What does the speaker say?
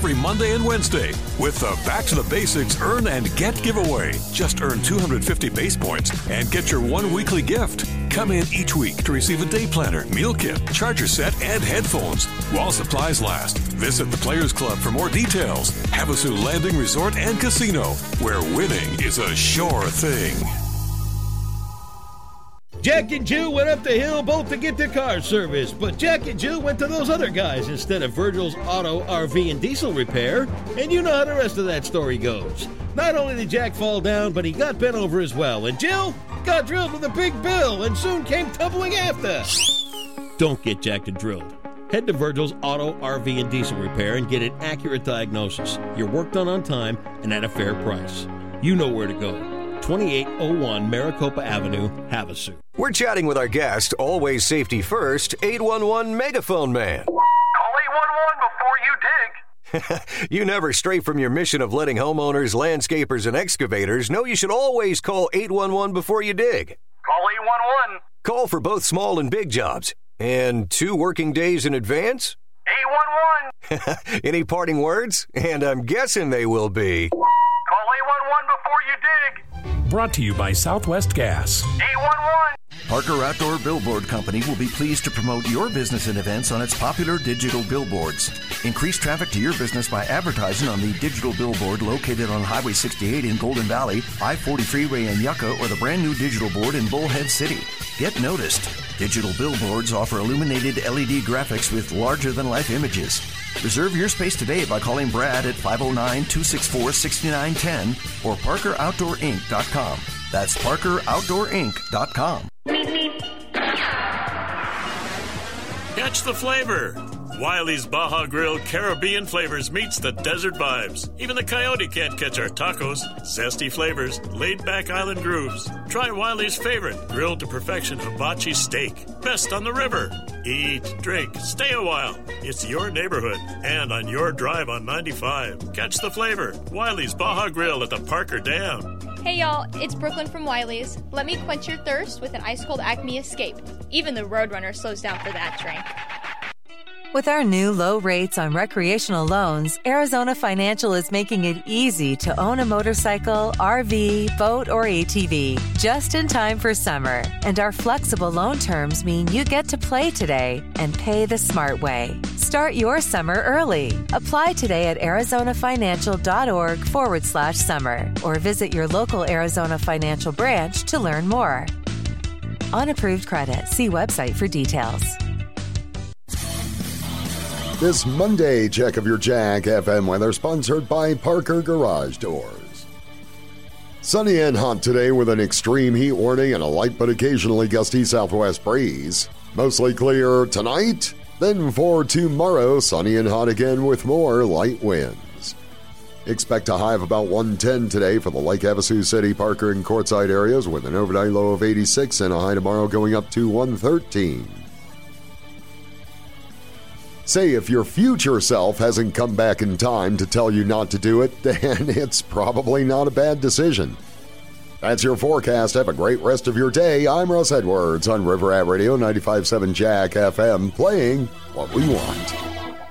every Monday and Wednesday with the Back to the Basics Earn and Get giveaway. Just earn 250 base points and get your one weekly gift. Come in each week to receive a day planner, meal kit, charger set, and headphones while supplies last. Visit the Players Club for more details. Havasu Landing Resort and Casino, where winning is a sure thing. Jack and Jill went up the hill both to get their cars serviced, but Jack and Jill went to those other guys instead of Virgil's Auto, RV, and Diesel Repair, and you know how the rest of that story goes. Not only did Jack fall down, but he got bent over as well, and Jill got drilled with a big bill and soon came tumbling after. Don't get jacked and drilled. Head to Virgil's Auto, RV, and Diesel Repair and get an accurate diagnosis, your work done on time, and at a fair price. You know where to go. 2801 Maricopa Avenue, Havasu. We're chatting with our guest, always safety first, 811 Megaphone Man. Call 811 before you dig. You never stray from your mission of letting homeowners, landscapers, and excavators know you should always call 811 before you dig. Call 811. Call for both small and big jobs. And 2 working days in advance? 811. Any parting words? And I'm guessing they will be... Call 811 before you dig. Brought to you by Southwest Gas. 811. Parker Outdoor Billboard Company will be pleased to promote your business and events on its popular digital billboards. Increase traffic to your business by advertising on the digital billboard located on Highway 68 in Golden Valley, I-40 Freeway in Yucca, or the brand new digital board in Bullhead City. Get noticed. Digital billboards offer illuminated LED graphics with larger-than-life images. Reserve your space today by calling Brad at 509-264-6910 or ParkerOutdoorInc.com. That's ParkerOutdoorInc.com. Catch the flavor. Wiley's Baja Grill Caribbean flavors meets the desert vibes. Even the coyote can't catch our tacos. Zesty flavors, laid-back island grooves. Try Wiley's favorite, grilled to perfection hibachi steak. Best on the river. Eat, drink, stay a while. It's your neighborhood and on your drive on 95. Catch the flavor. Wiley's Baja Grill at the Parker Dam. Hey y'all, it's Brooklyn from Wiley's. Let me quench your thirst with an ice-cold Acme Escape. Even the Roadrunner slows down for that drink. With our new low rates on recreational loans, Arizona Financial is making it easy to own a motorcycle, RV, boat, or ATV just in time for summer. And our flexible loan terms mean you get to play today and pay the smart way. Start your summer early. Apply today at arizonafinancial.org/summer or visit your local Arizona Financial branch to learn more. Unapproved credit. See website for details. This Monday check of your Jack FM weather sponsored by Parker Garage Doors. Sunny and hot today with an extreme heat warning and a light but occasionally gusty southwest breeze. Mostly clear tonight, then for tomorrow, sunny and hot again with more light winds. Expect a high of about 110 today for the Lake Havasu City, Parker, and Quartzsite areas with an overnight low of 86 and a high tomorrow going up to 113. Say if your future self hasn't come back in time to tell you not to do it, then it's probably not a bad decision. That's your forecast. Have a great rest of your day. I'm Russ Edwards on River Rat Radio 95.7 Jack FM, playing what we want.